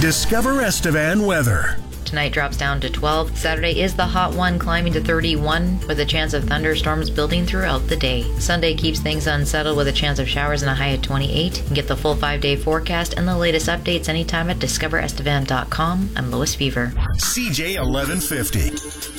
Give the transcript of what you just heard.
Discover Estevan weather. Tonight drops down to 12. Saturday is the hot one, climbing to 31 with a chance of thunderstorms building throughout the day. Sunday keeps things unsettled with a chance of showers and a high at 28. Get the full 5-day forecast and the latest updates anytime at discoverestevan.com. I'm Lois Fever. CJ 1150.